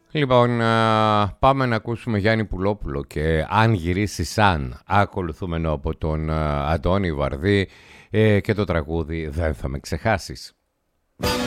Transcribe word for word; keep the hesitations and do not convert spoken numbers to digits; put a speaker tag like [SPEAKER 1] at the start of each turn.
[SPEAKER 1] Λοιπόν, α, πάμε να ακούσουμε Γιάννη Πουλόπουλο και «Αν γυρίσει σαν», ακολουθούμενο από τον α, Αντώνη Βαρδί, ε, και το τραγούδι «Δεν θα με ξεχάσεις».